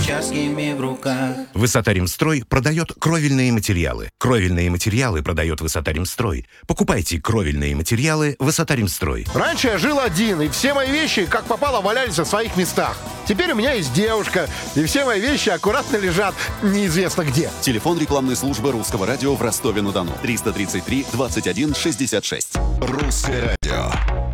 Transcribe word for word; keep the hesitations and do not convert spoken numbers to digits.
швейцарскими в руках. Высота-Ремстрой продает кровельные материалы. Кровельные материалы продает Высота-Ремстрой. Покупайте кровельные материалы Высота-Ремстрой. Раньше я жил один, и все мои вещи, как попало, валялись в своих местах. Теперь у меня есть девушка, и все мои вещи аккуратно лежат неизвестно где. Телефон рекламной службы Русского радио в Ростове-на-Дону. триста тридцать три двадцать один шестьдесят шесть. Русское радио.